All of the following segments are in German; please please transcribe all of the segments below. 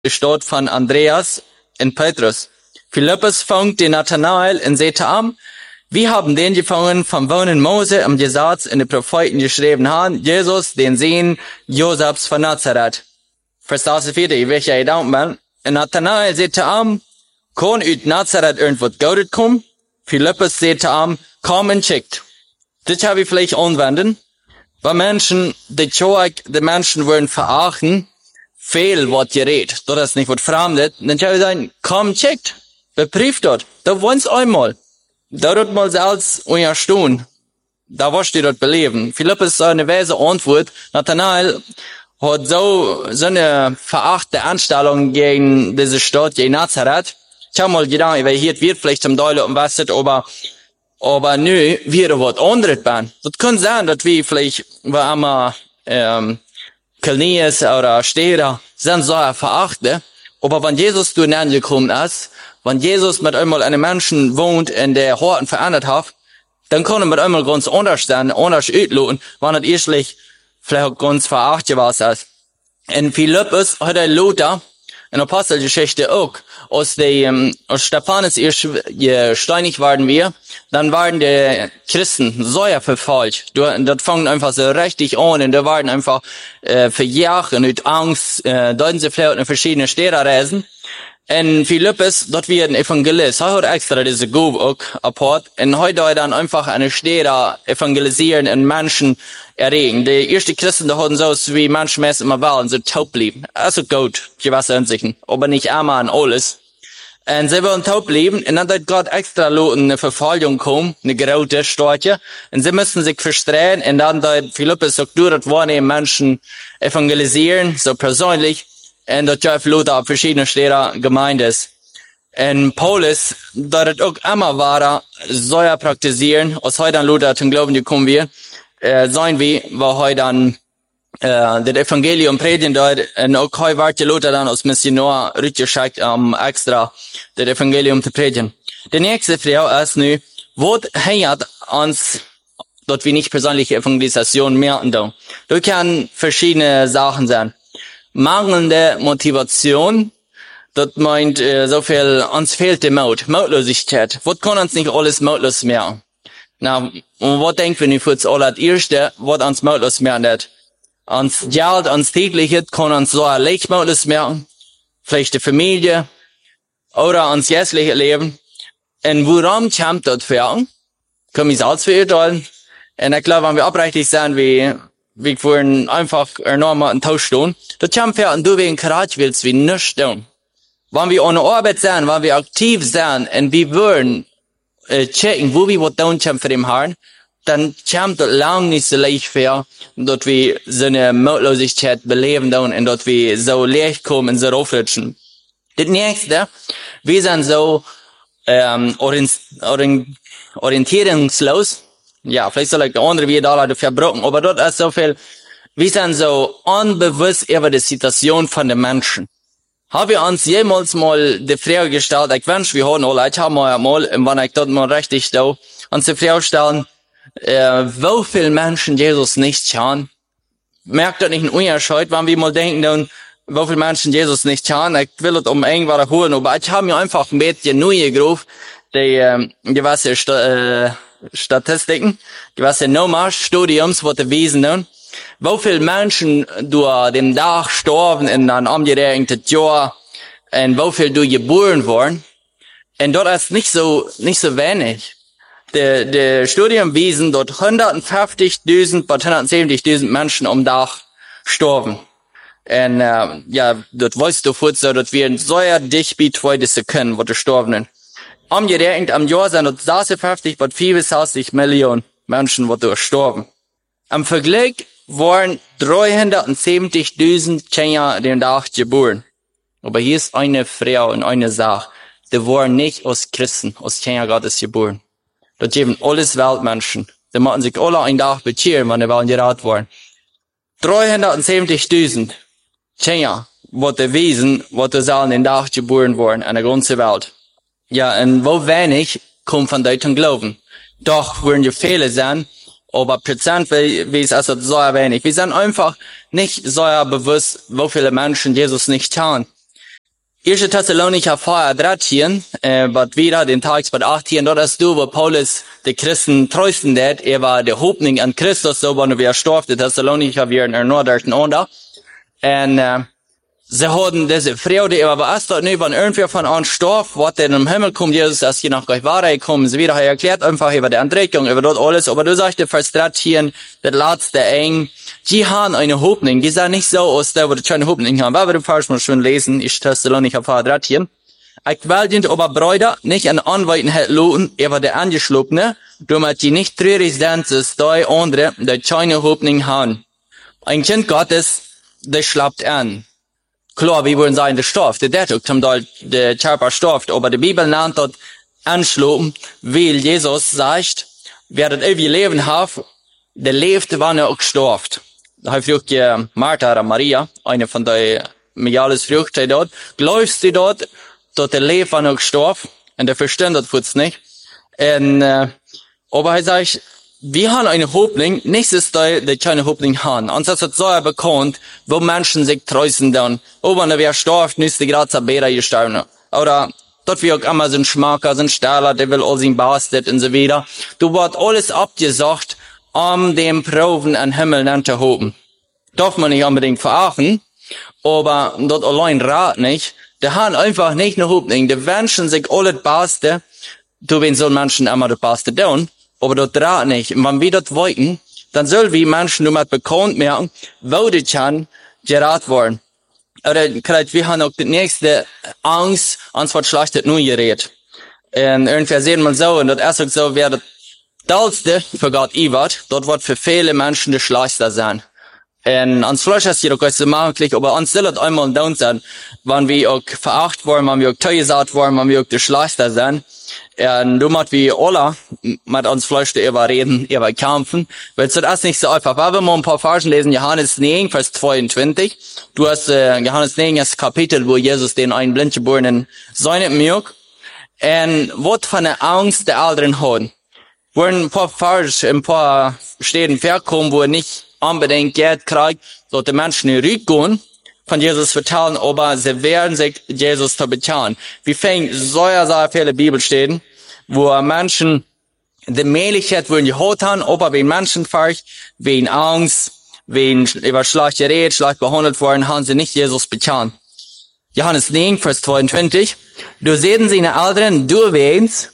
Stadt von Andreas und Petrus. Philippus fängt den Nathanael und sagt ihm, wir haben den gefangen vom Wohnen Mose im Gesetz in den Propheten geschrieben haben, Jesus, den Sohn Josefs von Nazareth. Verstehst du wieder, welcher Gedanken bin? Und Nathanael sagt ihm, kann aus Nazareth irgendwas Gutes kommen? Philippus sagt ihm, komm und checkt. Das habe ich vielleicht anwenden. Weil Menschen, die Menschen wollen verachten, viel was gerät. Das ist nicht was Fremdes. Dann kann ich sagen, komm, checkt. Beprüft dort. Da wollen's einmal. Da wird mal selbst euer Stund. Da wirst du dort beleben. Philippus so eine weise Antwort. Nathanael hat so eine verachte Anstellung gegen diese Stadt, gegen Nazareth. Ich habe mal gedacht, weil hier wird vielleicht zum Teil und was aber nö, wir was anderes bin. Das kann sein, dass wir vielleicht, weil einmal, Kalnies oder Städter sind so verachte. Aber wenn Jesus durch den gekommen ist, wenn Jesus mit einmal einem Menschen wohnt und der Horten verändert hat, dann kann er mit einmal ganz anders sein, anders auslösen, wenn er erstlich vielleicht ganz verachtet was ist. Und Philippus hat er Luther in der Apostelgeschichte auch, als Stephanus gesteinigt waren wir, dann waren die Christen so verfolgt. Das fängt einfach so richtig an und da waren einfach verjagt und mit Angst, da sie vielleicht in verschiedene Städte reisen. Und Philippus, dort wird ein Evangelist. Er hat extra diese Gabe auch abgehabt. Und heute hat er dann einfach eine Städte evangelisieren und Menschen erregen. Die ersten Christen, die hatten so wie manche Menschen immer waren, so taub blieben. Also gut, gewisse Hinsichten. Aber nicht immer an alles. Und sie wollen taub bleiben. Und dann hat Gott extra eine Verfolgung kommen, eine große Storche. Und sie müssen sich verstehen. Und dann hat Philippus auch durch das Wahrnehmen Menschen evangelisieren, so persönlich. Und das Jeff Luther auf verschiedene Städte gemeint ist. Und Paulus, da das auch immer war, soll er praktizieren, als heute an Luther zum Glauben gekommen wird, sein wie, weil heute dann, das Evangelium predigen dort, und auch heute wird Luther dann als Missionar rückgeschickt, extra das Evangelium zu predigen. Die nächste Frage ist nu, was hindert uns, dort wir nicht persönliche Evangelisation merken da? Da können verschiedene Sachen sein. Mangelnde Motivation, das meint so viel, uns fehlt die Mutlosigkeit. Was kann uns nicht alles mutlos machen? Na, und was denken wir nicht für das allererste, was uns mutlos machen wird? Uns Geld, uns tägliches kann uns so leicht mutlos machen. Vielleicht die Familie oder uns jährliche Leben. Und woran kommt das für? Können wir selbst verurteilen? Und ich glaube, wenn wir abrichtig sind, wie vorhin einfach enorm einen Tausch tun. Das kommt für, und du wegen Karat willst, wie nichts tun. Wenn wir ohne Arbeit sind, wenn wir aktiv sind, und wir wollen, checken, wo wir was tun können für den Herrn, dann kommt das lang nicht so leicht für, dass wir so eine Mutlosigkeit beleben tun, und dass wir so leicht kommen und so raufrutschen. Das nächste, wir sind so, orientierungslos. Ja, vielleicht soll ich andere wieder dafür brauchen, aber dort ist so viel, wir sind so unbewusst über die Situation von den Menschen. Haben wir uns jemals mal die Frage gestellt, ich wünsche, wir haben alle, ich habe mal, und wenn ich dort mal richtig da, uns die Frage stellen, wo viele Menschen Jesus nicht schauen? Merkt das nicht einen Unterschied, wenn wir mal denken, dann, wo viele Menschen Jesus nicht schauen? Ich will das irgendwas holen, aber ich habe mir einfach ein bisschen neu gerufen, die gewisse Statistiken, gewisse Nummern-Studiums, was wissen nun, wo viele Menschen durch den Tag sterben in einem umgeregneten Jahr und wo viele durch geboren wurden. Und dort ist nicht so wenig. Die Studien wiesen, dort 150.000 bis 170.000 Menschen am Tag sterben. Und, ja, dort weißt du kurz so, dass wir so dicht bei 2 Sekunden, wo die sterben. Umgerechnet am Jahr sind es 56 bis 64 Millionen Menschen, die durchstorben. Am Vergleich waren 370.000 Kinder den Tag geboren. Aber hier ist eine Frau und eine Sache. Die waren nicht aus Christen, aus Kinder Gottes geboren. Das geben alles Weltmenschen. Die machen sich alle einen Tag bekehren, wenn die wollen gerat waren. 370.000 Kinder, die wissen, die sollen den Tag geboren worden in der ganzen Welt. Ja, und wo wenig kommt von deutschen Glauben. Doch würden die Fehler sein, aber Prozent, wie es also so wenig. Wir sind einfach nicht so bewusst, wo viele Menschen Jesus nicht schauen. 1. Thessalonicher 4:13, was wieder den Tag bei 18, dort ist du, wo Paulus die Christen trösten hat, war der Hoffnung an Christus, so wenn wir starb, die Thessalonicher wären in Norddeutschen unter. Und, sie hatten diese Freude, aber was dort nicht, wenn irgendwer von uns starb, was denn im Himmel kommt, Jesus, dass je nach euch Wahrheit kommen, sie wieder erklärt einfach über die Entdeckung, über dort alles, aber du sagst, der Vers 13, das letzte eng, die haben eine Hoffnung, die sah nicht so aus, da wo die keine Hoffnung haben, aber du falsch mal schon lesen, ich Thessalonicher 4:13. Ich will aber Brüder nicht an Anweiten hält lohnen, aber der Angeschlupne, damit die nicht traurig sind, dass die andere, die keine Hoffnung haben. Ein Kind Gottes, der schlappt an. Klar, wir wollen sagen, der Stoff, der auch zum Teil der Körper stofft, aber die Bibel nennt dort anschlucken, weil Jesus sagt, wer das ewige Leben hat, der lebt, wann er auch gestorft. Da habe ich Martha oder Maria, eine von der Miales Früchte dort, glaubst du dort, dass der lebt, wann er gestorft, und der versteht das nicht. Und, aber er sagt, wir haben eine Hoffnung, nicht ist die keine Hoffnung haben. Und das ist so bekannt, wo Menschen sich trösten dann. Oh, wenn er stirbt, müsste gerade zur Bäder gestorben. Oder, dort wie auch immer so ein Schmacker, so ein Stahler, der will all sein Bastet und so weiter. Du wird alles abgesagt, dem Proben an Himmel nicht zu hoffen. Darf man nicht unbedingt verachten, aber dort allein rat nicht. Die haben einfach nicht eine Hoffnung. Die wünschen sich alles Baste. Du, wenn so Menschen immer das Baste tun. Aber dort rat nicht. Und wenn wir dort wollten, dann soll wir Menschen nur mal bekannt merken, wo die kann gerat worden. Oder wir haben auch die nächste Angst, uns wird schlecht nur geredet. Und irgendwie sehen wir so, und das ist auch so, wer das Dollste für Gott wird, dort wird für viele Menschen das Schlechteste sein. Und uns vielleicht ist jedoch so möglich, aber uns soll es einmal down sein, wenn wir auch veracht worden, wenn wir auch teuer gesagt worden, wenn wir auch das Schlechteste sein. Und du musst wie alle mit uns vielleicht über reden, über kämpfen, weil es das nicht so einfach. Aber wenn wir ein paar Versen lesen, Johannes 9, Vers 22, du hast Johannes 9, das Kapitel, wo Jesus den einen Blindgeborenen seine Milch, und was von der Angst der Älteren hat. Wo ein paar Versen, ein paar Städten vorkommen, wo nicht unbedingt Geld kriegt, so die Menschen gehen, von Jesus vertellen, aber sie werden sich Jesus zu bezahlen. Wir finden sehr viele Bibelstellen, wo Menschen die Möglichkeit wollen geholt haben, aber wenn Menschen vielleicht wegen Angst, wegen über schlecht geredet, schlecht behandelt worden, haben sie nicht Jesus bezahlt. Johannes 9, Vers 22. Du sehen sie in der Älteren, du weinst,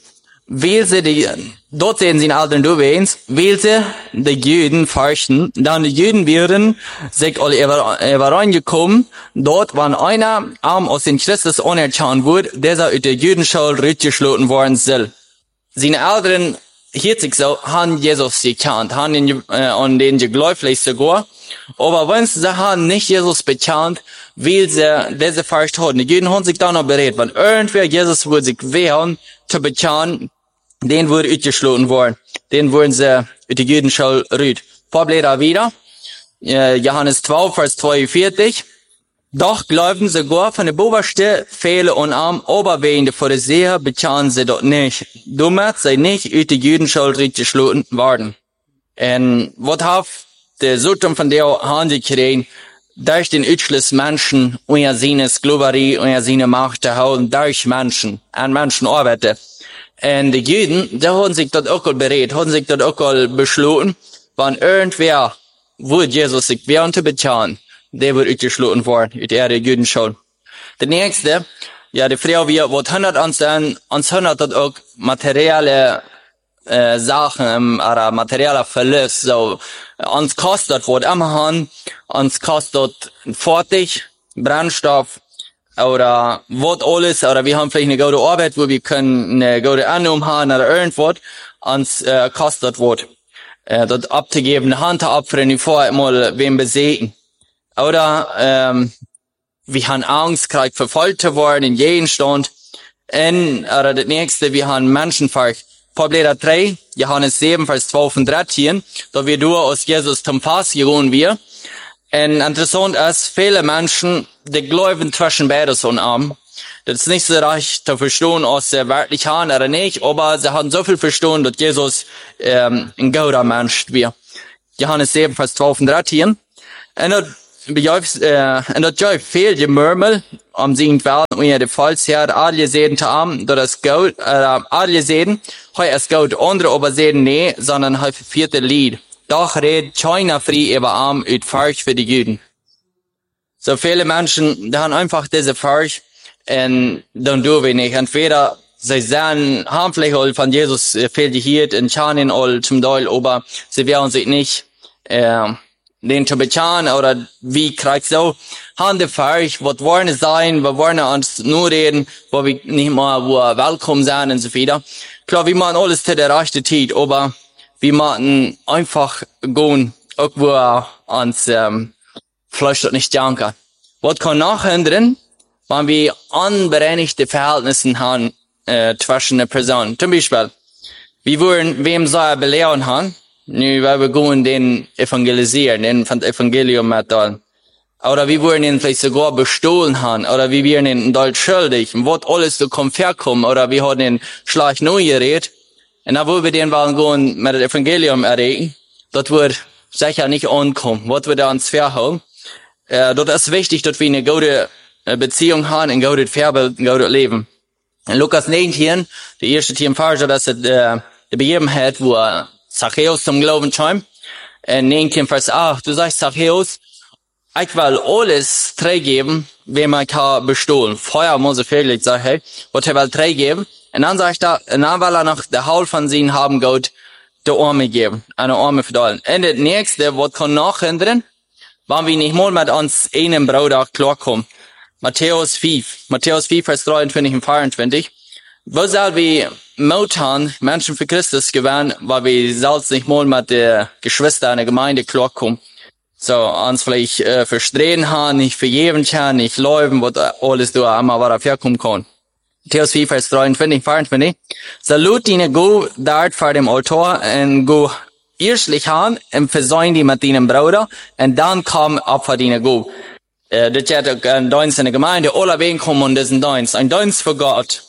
dort sehen sie in Älteren, du weinst, weil sie die Juden fürchten. Dann die Juden werden sich alle übereingekommen, dort, wann einer arm aus den Christus unerkannt wurde, der aus der Judenschule rausgeschlossen worden soll. Seine Älteren hielt sich so, haben Jesus gekannt, haben ihn, an den gegläublich sogar. Aber wenn sie haben nicht Jesus bekannt, weil sie diese fürcht hatten. Die Juden haben sich dann noch bereit, wenn irgendwer Jesus würde sich wehren, zu bekannt, den wurde ausgeschlossen worden. Den wurden sie die Judenschule rüt. Paar wieder. Johannes 12, Vers 42. Doch glauben sie gar von der Boberste, Fehle und Arm, aber wegen der Pharisäer bezahlen sie dort nicht. Dummer sei nicht aus die Judenschule ausgeschlossen worden. Und was hat der Sultan von der haben sie gekriegt, durch den Utschluss Menschen, unter seine Sklaverei, unter seine Macht zu halten, durch Menschen, an Menschen arbeiten. Und die Juden, die haben sich dort auch bereit, haben sich dort auch beschlossen, wenn irgendwer, wo Jesus sich wehren zu bezahlen, der wird ausgeschlossen worden, aus der Judenschule. Der nächste, ja, die Frau, wir, was hindert uns denn, uns hindert dort auch materielle, Sachen, oder materieller Verlust, so, uns kostet was immer haben, uns kostet fertig, Brennstoff, oder was alles, oder wir haben vielleicht eine gute Arbeit, wo wir können eine gute Annahme haben, oder irgendwas, uns, kostet was. Dort abzugeben, eine Hand abfreien, vorher mal wem besiegen. Oder, wir haben Angst, kriegt verfolgt zu werden in jedem Stand. Oder das nächste, wir haben Menschenfurcht. Problem 3, Johannes 7, Vers 12 und 13, da wir durch aus Jesus zum Pass gegangen wir. Und interessant ist, viele Menschen, die glauben zwischen beides und Arm. Das ist nicht so recht zu verstehen, ob sie wirklich haben oder nicht, aber sie haben so viel verstanden, dass Jesus ein guter Mensch wird. Johannes 7, Vers 12 und 13. Und en dat jij veel gemurmel, om zien wel, wanneer de falsheid, alle zeden te am, dat is goed, alle zeden, hij is goed, andere aber zeden nee, sondern hij verviert het lied. Doch redt China frei über arm uit Farsch für die Juden. So viele Menschen, die haben einfach diese Farsch, und dann tun wir nicht. Entweder sie sagen, haben vielleicht all von Jesus viel gehört, und schauen all zum Teil, aber sie werden sich nicht, den zu bezahlen, oder wie kriegst du, haben die Farsch, was wollen sein, was wollen uns nur reden, wo wir nicht mal, wo willkommen sein, und so weiter. Klar, wir machen alles zu der rechten Zeit, aber wir machen einfach gehen, irgendwo ans, vielleicht dort nicht danken. Was kann nachhindern, wenn wir unbereinigte Verhältnisse haben, zwischen den Personen. Zum Beispiel, wir wollen, wem soll belehren haben, nu, weil wir gehen den evangelisieren, den von Evangelium mitteilen. Oder wir wollen ihn vielleicht sogar bestohlen haben, oder wir werden ihn dort schuldig, was alles so kommt herkommen, oder wir haben ihn schlecht neu geredet. Und dann wollen wir den wollen gehen mit dem Evangelium erregen. Das wird sicher nicht ankommen. Was wir da uns verhalten. Dort ist wichtig, dass wir eine gute Beziehung haben, ein gutes Vorbild, ein gutes Leben. In Lukas 19, die erste Vers, das ist die Begebenheit, wo Zachäus zum Glauben kam. In 19 Vers 8, du sagst Zachäus, ich will alles geben, wem ich habe bestohlen. Vorher muss ich wirklich sagen, hey, was er will geben. Und dann sagt er, dann will er noch der Hälfte von ihnen haben Gott der Arme geben, eine Arme verteilen. Und das nächste, was kann nachhindern, wenn wir nicht mal mit uns einem Bruder klarkommen. Matthäus 5, Vers 23 und 24. Wo soll wir Mut haben, Menschen für Christus gewinnen, weil wir selbst nicht mal mit der Geschwister in der Gemeinde klarkommen. So, uns vielleicht verstehen haben, nicht vergeben können, nicht leuben, was alles da einmal was herkommen kann. Matthäus 4, Vers 23, 24. Salut deine go dort vor dem Altar und go erstlich an und versäumen die mit deinem Bruder und dann kam Opfer deine go. Das hat ein Dienst in der Gemeinde, alle wen kommen und das ist ein Dienst. Ein Dienst für Gott.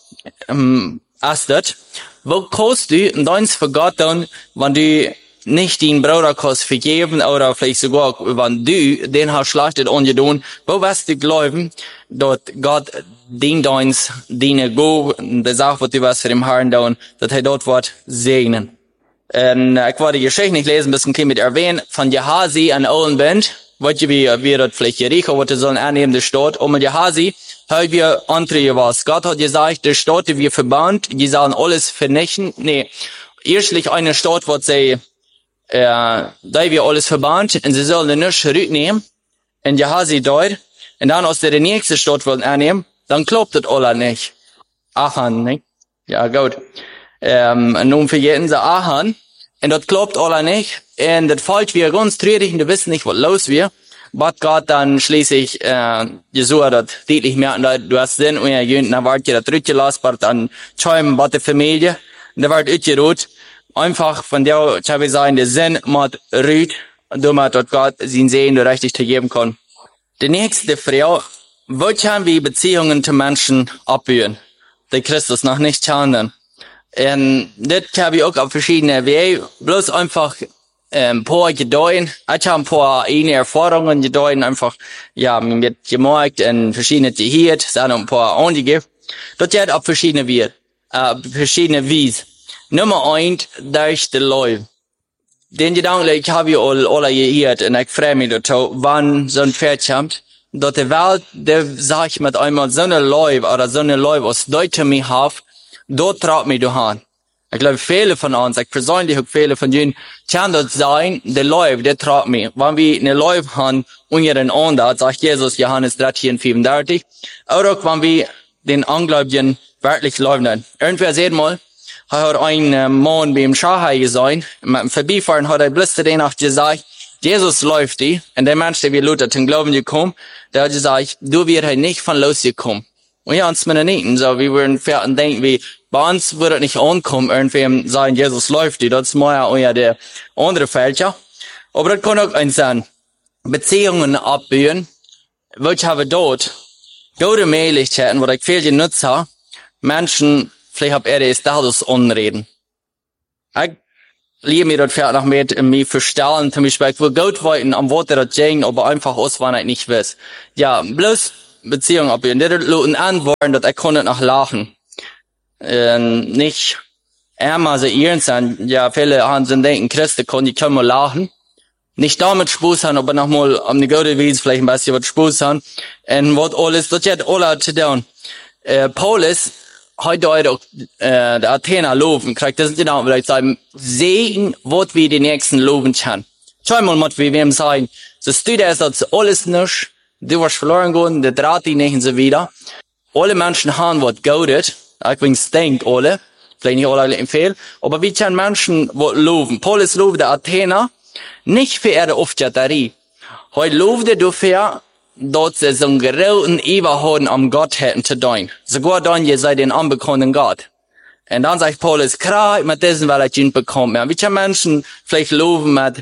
Ist das. Wo kannst du ein Dienst für Gott dann, wenn du nicht den Bruder kannst vergeben oder vielleicht sogar, wenn du den hast schlechtet angetan, wo wirst du glauben, dass Gott den Dienst, den go, der sagt, was du was für den Herrn tun, dass er dort wird segnen. Und ich wollte die Geschichte nicht lesen, ein bisschen mit erwähnen, von Gehazi an allen Band, was wir dort vielleicht Jericho, was wir sollen annehmen, der Stadt, und mit Gehazi, haben wir andere was. Gott hat gesagt, der Stadt, die wir verbannt, die sollen alles vernichten. Nee, erstlich eine Stadt, was sie, da wir alles verbannt, und sie sollen nicht zurücknehmen, und Gehazi dort, und dann aus der nächste Stadt wollen annehmen, dann klappt das alle nicht. Achan, nicht? Ja, gut. Nun vergessen sie Achan, und das klappt alle nicht, und das fällt wir ganz traurig, und wir wissen nicht, was los wird. Was Gott dann schließlich, Jesua das deutlich merken, du hast Sinn, und er jünt, dann wart ihr das rütgelassen, wart an Schäumen, bei der Familie, und da wart utgeruht, einfach von der, ich habe sagen, der Sinn mit rüt, und damit dort Gott sein Sehen richtig zu geben kann. Die nächste Frage, wo können wir Beziehungen zu Menschen abbauen, die Christus noch nicht kennen? Und das kann ich auch auf verschiedene Wege, bloß einfach ein paar Gedeihen. Ich habe ein paar eigene Erfahrungen gedeihen, einfach, ja, mit gemerkt und verschiedene gehört, sind ein paar angegeben. Das geht auf verschiedene Wege, Wies. Nummer 1, durch die Leute. Den Gedanken, ich habe ja alle gehört, und ich freue mich dazu, wann so ein Pferd kommt, dass die Welt, der sag ich mit einmal, so eine Leute, oder so eine Leute, was Leute mich haben, dort traut mich durch an. Ich glaube, viele von uns, ich persönlich auch viele von ihnen, kann das sein, der Leib, der traut mich. Wenn wir eine Leib haben, untereinander, sagt Jesus, Johannes 13, 35, oder auch wenn wir den Ungläubigen wirklich leugnen. Irgendwer sieht mal, hat ein Mann beim Schahai gesehen, mit dem Vorbeifahren hat er bloß zu denen gesagt, Jesus läuft die, und der Mensch, der wir Luther zum Glauben gekommen, der hat gesagt, du wirst nicht von losgekommen. Und ja, uns mit nicht, so, wir würden denken, wie, bei uns würde es nicht ankommen, irgendwem sagen, Jesus läuft die, das ist mehr der andere Fälscher. Aber das kann auch eins sein. Beziehungen abbauen, welche habe dort gute Möglichkeiten, wo ich viel genutzt habe, Menschen, vielleicht hab er das Status anreden. lieb mir das vielleicht noch mit mir verstellen, zum Beispiel, wo Gott wollten, am Wort das sagen, aber einfach aus, wann ich nicht weiß. Ja, bloß Beziehung, ob ihr nicht Leuten antworten, dass ich konnte noch lachen. Nicht einmal so ihren sein, ja, viele haben so denken, Christen können die können mal lachen. Nicht damit Spaß haben, aber nochmal am die gute Wies vielleicht ein bisschen was Spaß haben. Und was alles, das hat alle zu tun. Paulus, heute auch, der Athener loben, kriegt das genau, vielleicht sagen, sehen, was wir die nächsten loben können. Schau mal, was wir wem sagen. So steht es, dass alles nicht, du warst verloren gegangen, der Draht die nicht und so wieder. Alle Menschen haben was Gutes. Ich übrigens denke alle, vielleicht nicht alle empfehlen, aber wie können Menschen was loben? Paulus lobt der Athener, nicht für ihre Aufjatterie. Heute lobt er dafür, dass sie so einen großen Überhaufen am Gott hätten zu tun. Sogar dann, ihr seid den unbekannten Gott. Und dann sagt Paulus, klar, mit diesem, weil ich ihn bekomme. Wie können Menschen vielleicht loben mit,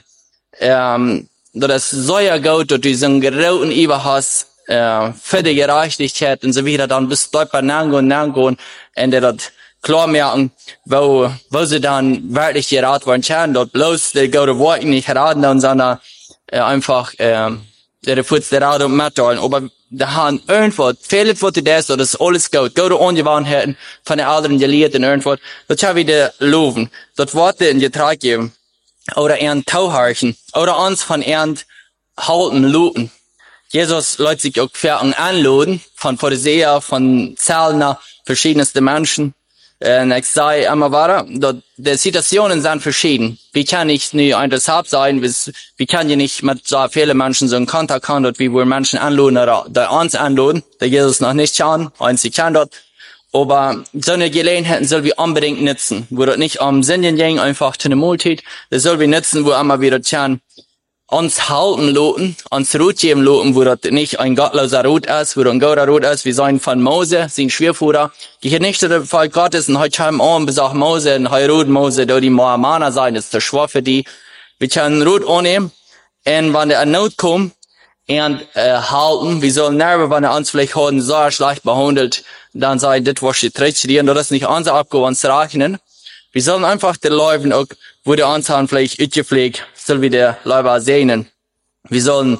dass es so ja gut, dass du so einen großen Überhaufen für die Gerechtigkeit und so wieder, dann bist du dort bei nachgehen, und das klar merken, wo sie dann wirklich geraten worden können, dort bloß die gute Worte nicht raten, sondern einfach der Fuß der Rat und mitteilen. Aber da haben irgendwo, fehlt was das, oder ist alles gut, gute Ungewohnheiten von den Eltern gelehrt und irgendwo, das haben wir wieder loben, das Worte in Getrag geben, oder ihren Tauharchen, oder uns von ihren halten, looten. Jesus lässt sich auch anladen, von Pharisäer, von Zöllner, verschiedenste Menschen. Und ich sage immer weiter, die Situationen sind verschieden. Wie kann ich nicht interessant sein, wie kann ich nicht mit so vielen Menschen so in Kontakt kommen, wie wir Menschen anladen oder die uns anladen, die Jesus noch nicht kann, einzig kann dort. Aber so eine Gelegenheit soll wir unbedingt nutzen, wo das nicht am Sinnen ging, einfach zu einer Multitude, das soll wir nutzen, wo immer wieder kann, uns halten loten, uns Rut geben loten, wo das nicht ein gottloser Rut ist, wo das ein guter Rut ist, wie sein von Mose, sein Schwierfuder. Geht nicht zu der Fall Gottes, und heute haben wir besagt Mose, und heute Rut Mose, da die Moamaner sein, ist der Schwur für die. Wir können Rut annehmen, und wenn der Not kommt, und halten, wir sollen nerven, wenn er uns vielleicht heute so schlecht behandelt, dann sei das, was sie trägt, und das ist nicht unser Abgewohnt zu rechnen. Wir sollen einfach die Leute auch, wo der Anzahl vielleicht utgepflegt, soll wir der Leute sehen. Wir sollen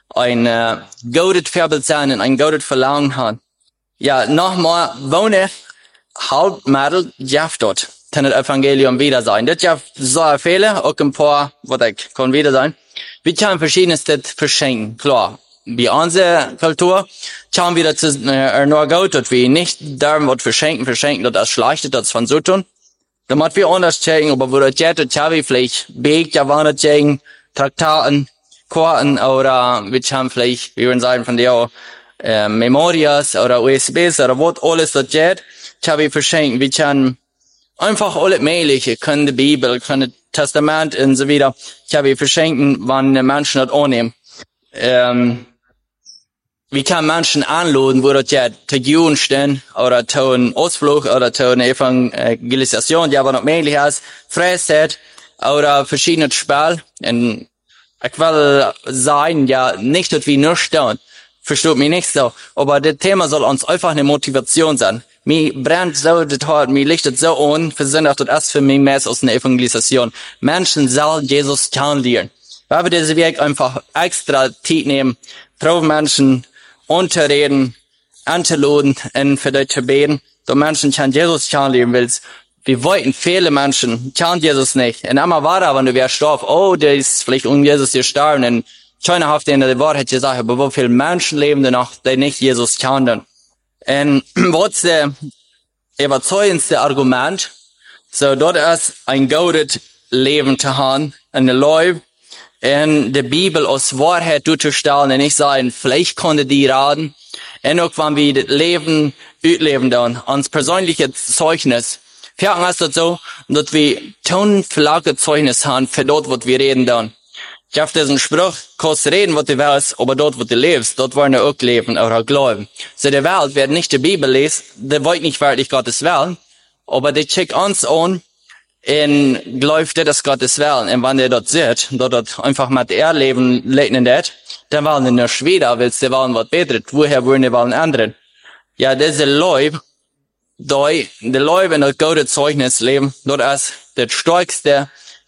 ein gutes Vorbild sein und ein gutes Verlangen haben. Ja, nochmal, wohne Hauptmittel, Jeff dort, kann das Evangelium wieder sein. Das ja so Fehler, auch ein paar, was ich kann wieder sein. Wir können verschiedenes verschenken, klar. Bei unserer Kultur schauen wir das nur gut, dass wir nicht darum was verschenken, das schlecht, das von so tun. Da muss wir anders checken, aber wo das jetzt, haben wir vielleicht Beg, ja, wann das checken, Traktaten, Karten, oder wir haben vielleicht, wie wir sagen, von der, Memorias, oder USBs, oder was alles das jetzt, haben wir verschenken. Wir können einfach alles Mögliche, können die Bibel, können das Testament und so wieder, haben wir verschenken, wann die Menschen das annehmen. Wir können Menschen anladen, wo das ja zu Juden stehen, oder zu einem Ausflug, oder zu einer Evangelisation, ja, was noch möglich ist, Freizeit, oder verschiedene Spiele. Und ich will sagen, ja, nicht, dass wir nur stehen. Versteht mich nicht so. Aber das Thema soll uns einfach eine Motivation sein. Mir brennt so das Hart, mir lichtet so an, für Sinn, dass das ist für mich mehr aus einer Evangelisation. Menschen sollen Jesus kennenlernen. Wenn wir diese Weg einfach extra Zeit nehmen, pro Menschen unterreden, anzuladen und für dich zu beten, dass Menschen kann Jesus kennenlernen willst. Wir wollten viele Menschen, kennen Jesus nicht. Und immer weiter, wenn du wärst starb, oh, der ist vielleicht um Jesus gestorben, und keiner hat in der Wort hat gesagt, aber wo viele Menschen leben denn noch, die nicht Jesus kennen. Und was ist der überzeugendste Argument? So, dort ist ein gutes Leben zu haben, eine Leib, in der Bibel aus Wahrheit durchzustellen, und nicht sagen, vielleicht konnte die raten. Und auch wenn wir das Leben utleben dann, uns persönliches Zeugnis, Fertig ist das so, dass wir tonflache Zeugnis haben für dort, was wir reden dann. Ich habe diesen Spruch, kannst reden, was du willst, aber dort, wo du lebst, dort wollen wir auch leben oder glauben. So, die Welt wird nicht die Bibel lesen, die wollen nicht wirklich Gottes Willen, aber die checkt uns an, und glaubt, das ist Gottes Willen. Und wenn der dort sieht, dort einfach mit Erleben leiten das, dann wollen die nicht wieder, weil sie wollen was Besseres. Woher wollen die wollen anderen? Ja, diese Leib, die Leib in das gute Zeugnis leben, dort ist das stärkste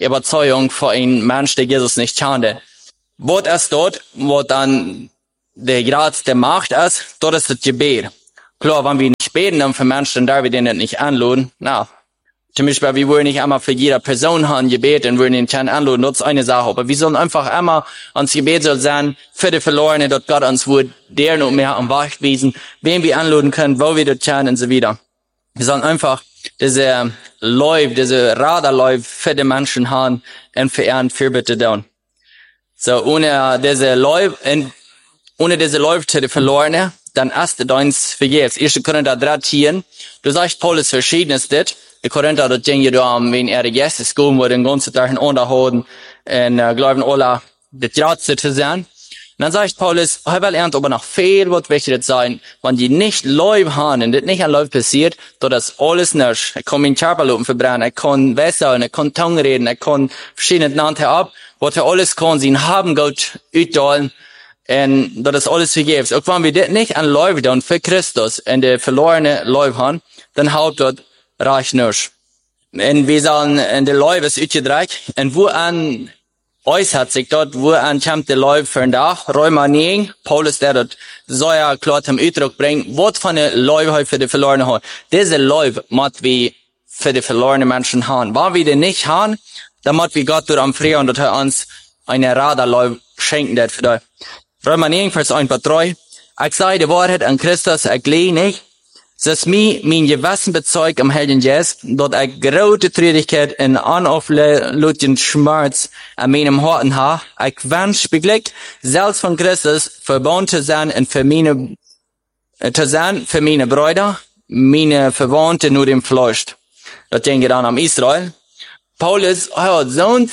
Überzeugung für einen Mensch, der Jesus nicht kannte. Was ist dort, wo dann der Grad der Macht ist, dort ist das Gebet. Klar, wenn wir nicht beten, dann für Menschen, dann darf wir denen nicht anladen. Na, zum Beispiel, wir wollen nicht einmal für jede Person haben Gebet und wollen ihn nicht anladen, das ist eine Sache. Aber wir sollen einfach immer ans Gebet soll sein, für die Verlorenen, dort Gott uns wird, deren und mehr am Wacht wiesen, wen wir anladen können, wo wir dort können und so weiter. Wir sollen einfach diese Radarläufe für die Menschen haben und für ihren Fürbitte tun. So, ohne diese Läufe zu den Verlorenen, dann ist es uns vergebens. 1. Korinther 13, du sagst Paulus verschiedenes dit. Die Korinther, das ging ja da, wenn er die Gäste kommen, wo den ganzen Tag unterhalten, und glauben alle, das Gratze zu sein. Und dann sagt Paulus, er will aber noch viel was wichtig sein, wenn die nicht Läufe haben, und das nicht an Läufe passiert, das ist alles nicht. Er kann meinen Körperlupen verbrennen, er kann wässern, er kann Tongue reden, er kann verschiedene Nannte ab, was er alles kann, sie haben Gott utdalen, und das ist alles vergebens. Auch wenn wir das nicht an Läufe tun für Christus, und die verlorene Läufe haben, dann halt das reicht nicht. Und wir sollen in die Läufe ist utgedreht, und wo an äußert sich dort, wo an kommt die Läufe für den Tag, Römer 9, Paulus, der dort so ja klar zum Ausdruck bringt, was von den Läufe für die verlorenen haben. Diese Läufe muss wir für die verlorenen Menschen haben. Wenn wir die nicht haben, dann muss wir Gott durch am Frieden und er uns eine Radarläufe schenken, das für dich. Römer 9, Vers 1 bis 3. Ich sage die Wahrheit an Christus, ich lehne nicht, dass mir mein Gewissen bezeugt am Heiligen Geist, dort ich große Traurigkeit und unauflöslichen Schmerz an meinem Herzen habe. Ich wünsche wirklich, selbst von Christus verbunden zu sein und für meine Brüder, meine Verwandten nur im Fleisch. Das denke ich dann am Israel. Paulus hat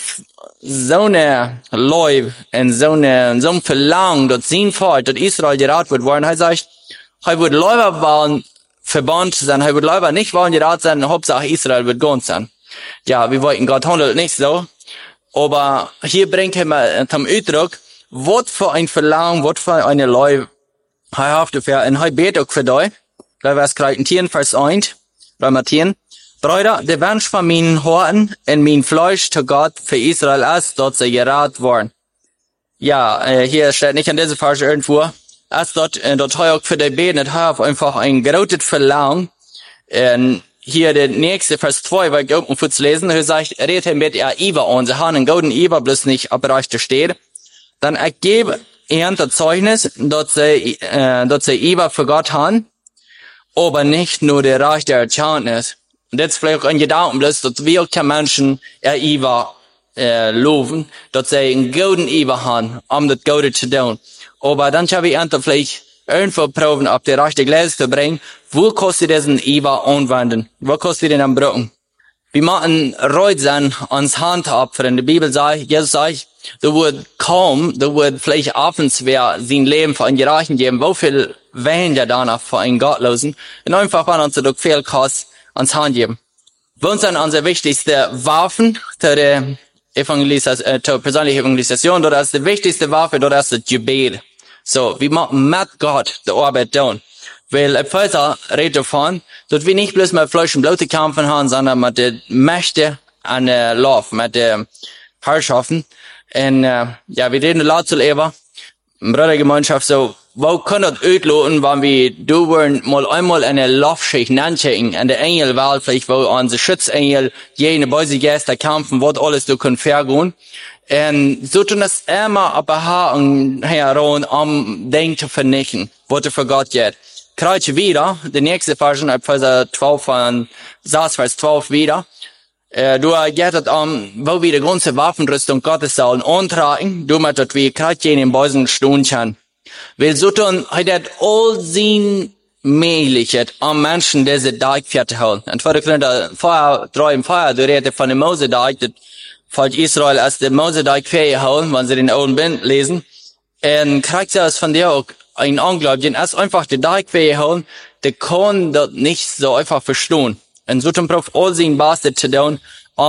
so eine Läufe und so ein Verlangen, dass sein Volk, dass Israel gerat wird worden. Er sagt, er wird lieber wollen, verbannt sein, er wird lieber nicht wollen gerat sein, Hauptsache Israel wird ganz sein. Ja, wir wollten Gott handelt nicht so. Aber hier bringt er mal zum Ausdruck, was für ein Verlangen, was für eine Läufe er hat dafür. Und er betet auch für dich. Da wäre es gleich in 10, Vers 1, Römer 10. Brüder, der Wunsch von meinen Horten und mein Fleisch zu Gott für Israel ist, dort sie gerat worden. Ja, hier steht nicht an dieser Vers irgendwo. Als dort auch für die Beten, das hat einfach ein großes Verlangen. Und hier der nächste Vers 2, weil ich oben zu lesen, er sagt, redet mit ihr Iva und sie haben einen golden Iva, bloß nicht abbereicht steht. Dann ergebe er das Zeugnis, dass sie Iva für Gott haben, aber nicht nur der Reich der Erkenntnis. Und jetzt vielleicht auch ein Gedanken, dass wir auch Menschen Iva loben, dass sie einen golden Iva haben, um das Gute zu tun. Aber dann habe ich vielleicht irgendwo proben, ob die rechte Gläser zu bringen, wo kostet diesen Iva anwenden? Wo kostet den am Brücken? Wir machen reut sein ans Handopfer. In der Bibel sagt, Jesus sagt, du wird vielleicht abends wer sein Leben für einen Gerechten geben, wo viel weniger danach für einen Gottlosen, und einfach, wenn uns das viel kostet, ans Hand geben. Für uns sind unsere wichtigste Waffen zur persönlichen Evangelisation, das ist die wichtigste Waffe, das ist das Gebet. So, wir machen mit Gott die Arbeit tun. Weil Epheser redet davon, dass wir nicht bloß mit Fleisch und Blut kämpfen haben, sondern mit den Mächten an der Lauf, mit den Herrschaften. Und ja, wir reden laut zu leben, Brüdergemeinschaft, so, wo kann das ausloten, wenn wir mal einmal eine Laufschicht anschicken, an der Engelwahl, vielleicht wo unsere Schutzengel jene böse Geister kämpfen, was alles du können vergehen. Und so tun das immer aber heran, um Dinge zu vernichten, was für Gott geht. Kreuz wieder, die nächste Vers, Epheser 12 von Vers 12 wieder. Du geht es wo wir die ganze Waffenrüstung Gottes sollen antragen, du mit dat wir kreuz in Beusen stehen können. Weil so tun, hat all sein Möglichkeit, am Menschen diese Tag festzuhalten. Und vor der Feuer, 3 im Feuer, du redest von dem Mosedag, das Volk Israel als der Mosedag festgehalten, wenn sie den Alten Bund lesen. Und kriegt sie es von dir auch ein Ungläubigen, als einfach den Tag festgehalten, der kann das nicht so einfach verstehen. Und so tun braucht all sein Bestes zu tun,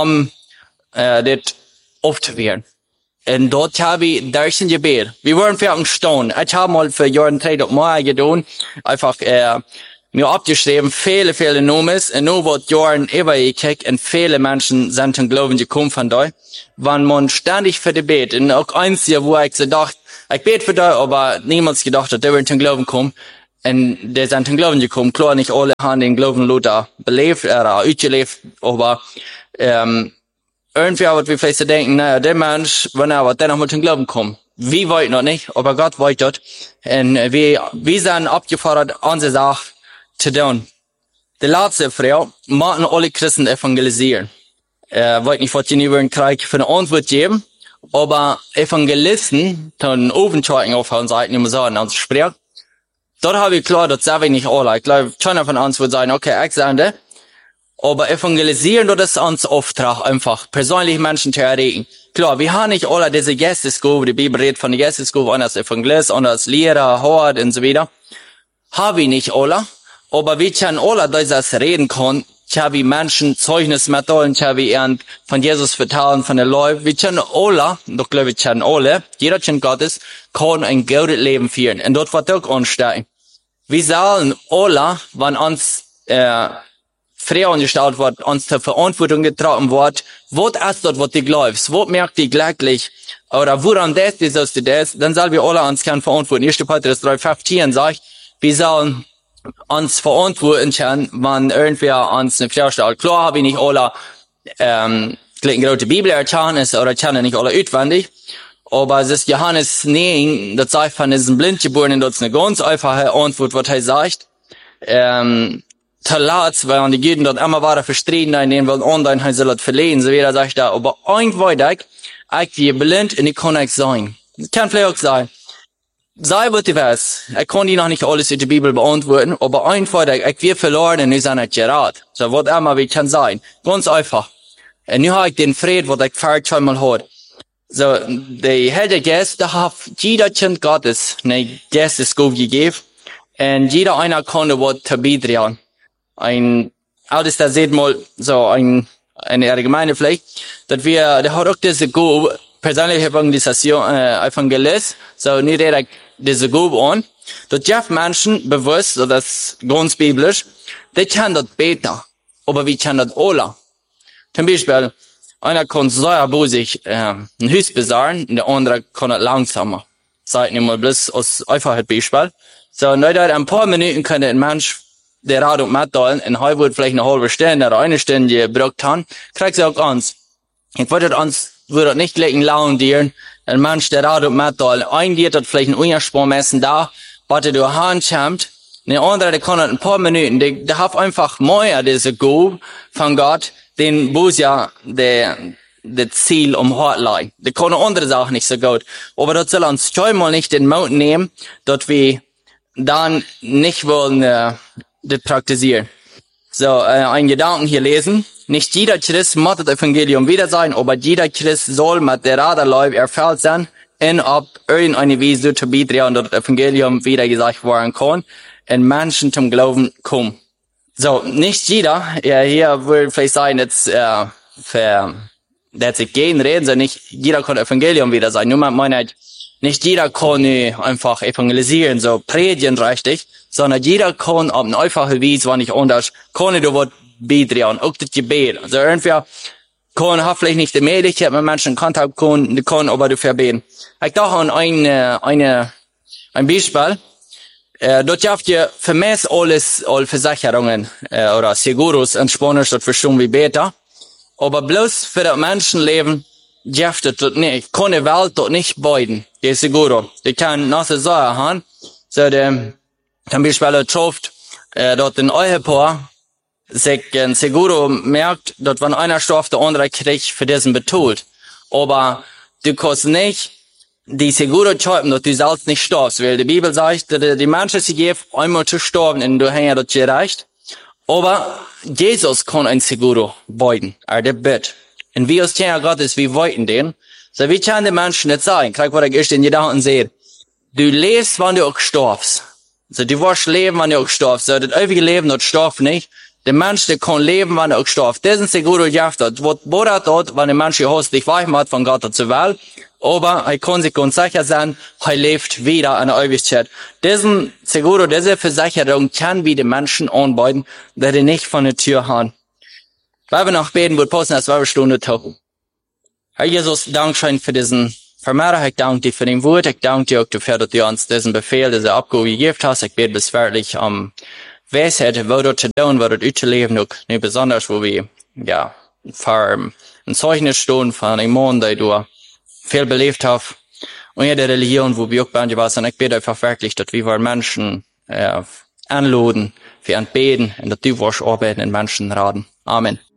das aufzuwehren. Und dort habe ich durch ein Gebet. Wir waren für uns stehen. Ich habe mal für Jahren Zeit auf Mauer getan. Einfach, mir abgeschrieben, viele Nomes, und nur wird Jahren übergekickt, und viele Menschen sind zum Glauben gekommen von da. Wenn man ständig für die bet, und auch eins hier, wo ich so dachte, ich bete für da, aber niemals gedacht hat, der wird zum Glauben kommen, und der sind zum Glauben gekommen. Klar, nicht alle haben den Glauben Luther belebt, ausgelebt, aber, irgendwie wird wir vielleicht so denken, naja, der Mensch, wenn er noch mal zum Glauben kommt. Wir wollen noch nicht, aber Gott weiß das. Und wir sind abgefordert, unsere Sache zu tun. Die letzte Frau, machen alle Christen evangelisieren. Weiß nicht, was die über den Krieg für eine Antwort geben, aber Evangelisten, dann Ofenschalten auf unseren Seiten, immer sagen, uns spricht. Dort habe ich klar, das sage ich nicht alle. Ich glaube, keiner von uns wird sagen, okay, ich sage, aber evangelisieren, das ist uns Auftrag, einfach persönlich Menschen zu erregen. Klar, wir haben nicht alle diese Geistesgabe, die Bibel redet von der Geistesgabe, einer als Evangelist, einer als Lehrer, Hort und so weiter. Haben wir nicht alle, aber wir können alle, das reden können, haben wir Menschen Zeugnis mitteilen, haben wir von Jesus vertellen, von der Leib. Wir können alle, doch glaube ich, können alle, jeder Kind Gottes, kann ein gutes Leben führen. Und dort wird auch anstehen. Wir sollen alle, wenn uns, frei angestellt wird, uns zur Verantwortung getragen wird, was ist dort, was du glaubst, was merkt die glücklich, oder woran das, dann sollen wir alle uns können verantworten. 1. Petrus 3,15 sagt, wir sollen uns verantworten können, wenn irgendwer uns eine Frage stellt. Klar habe ich nicht alle, gerade die Bibel erkennen ist, oder kennen nicht alle auswendig, aber es ist Johannes 9, das sagt von diesem Blindgeborenen, das ist eine ganz einfache Antwort, was er sagt, Talat, weil die Juden dort immer weiter verstritten, in denen wollen online, halt soll das verlehen, so wie er sagt da, aber irgendwann, ich bin blind und ich kann nicht sein. Das kann vielleicht auch sein. Sei was du weißt. Ich kann die noch nicht alles in der Bibel beantworten, aber einfach, ich bin verloren und ich bin nicht gerät. So, was immer wie kann sein. Ganz einfach. Und nu habe ich den Frieden, was ich vorher schon mal hatte. So, der Heilige Geist, da hat jeder Kind Gottes eine Geistesgabe gegeben, und jeder einer konnte was beitragen. Ein altes, da seht mal, so eine allgemeine vielleicht, dass der hat auch diese Gabe, persönliche Evangelisation, Evangelist, so nicht direkt diese Gabe an. Das gibt Menschen bewusst, so das ist ganz biblisch, die können das besser, aber wir können das alle. Zum Beispiel, einer kann sehr bosig, ein Haus besagen, und der andere kann das langsamer. Seid nicht mal bloß aus einfaches Beispiel. So, und ein paar Minuten kann ein Mensch, der Rat und mitteilen, in Hollywood vielleicht eine halbe Stunde oder eine Stunde gebraucht haben, kriegt sie auch uns. Ich würde nicht gleich laudieren, ein Mensch, der Rat und mitteilen, ein geht das vielleicht ein Ungesprochen da, was er durch Hand kommt, der andere, der kann das ein paar Minuten, der hat einfach mehr diese Gabe von Gott, den wo ja der Ziel um Hort liegt. Der kann andere Sachen nicht so gut. Aber das soll uns zweimal nicht den Mut nehmen, dass wir dann nicht wollen, das praktizieren. So, einen Gedanken hier lesen. Nicht jeder Christ muss das Evangelium wieder sein, aber jeder Christ soll mit der Raderleib erfüllt sein, und ob irgendeine Weise zu beitragen, dass das Evangelium wieder gesagt werden kann, und Menschen zum Glauben kommen. So, nicht jeder, hier will vielleicht sein, jetzt, dass ich gegen reden, sondern nicht jeder kann Evangelium wieder sein. Nur meine ich, nicht jeder kann einfach evangelisieren, so predigen richtig, sondern jeder kann auf eine einfache Weise, wenn ich anders, kann du was beitragen, auch das Gebet. Also irgendwer hat vielleicht nicht die Möglichkeit, mit Menschen in Kontakt kann, aber du verbeten. Ich dachte an ein Beispiel. Dort habt ihr vermehrt alle Versicherungen, oder Seguros in Spanisch, das verstehen wir besser. Aber bloß für das Menschenleben, dürft ihr das nicht. Kann die Welt dort nicht beiden. Die Seguro. Die kann nasse Sachen haben. So, zum Beispiel trifft, dort ein Ehepaar, sich ein Seguro merkt, dass wenn einer stirbt, der andere kriegt für diesen betont. Aber du kannst nicht die Seguro schreiben, dass du selbst nicht stirbst, weil die Bibel sagt, dass die Menschen sich geben, einmal zu sterben, und du hast das gereicht. Aber Jesus kann ein Seguro beiden, der bitte. Und wir als Kinder Gottes, wir wollten den. So, wie kann die Menschen nicht sagen? Gleich, was ich erst in Gedanken sehe. Du lebst, wenn du auch stirbst. So, du wirst leben, wenn du auch stirbst. So, das ewige Leben, das stirbt nicht. Der Mensch, der kann leben, wenn er auch stirbt. Das ist ein Seguro, das wird dort, wenn der Mensch die Haus dich weich macht von Gott zur Welt. aber er kann sich ganz sicher sein, er lebt wieder in der Ewigkeit. Diesen Seguro, diese Versicherung kann wir den Menschen anbieten, die die nicht von der Tür haben. Weil wir noch beten, wird passen, als 2 Stunden tauchen. Herr Jesus, Dankeschön für diesen Vermehr. Ich danke dir für den Wort. Ich danke dir auch dafür, dass du uns diesen Befehl, diese Abgabe gegeben hast. Ich bete bis wirklich Weisheit, wo du zu tun, wo du zu leben, auch nicht besonders, wo wir, ja, für ein Zeugnis stehen von einem Mann, der du viel belebt hast. Und jede Religion, wo wir auch bei dir waren. Ich bete einfach wirklich, dass wir Menschen, anladen, für ein Beten, und dass du wirst arbeiten in Menschenraten. Amen.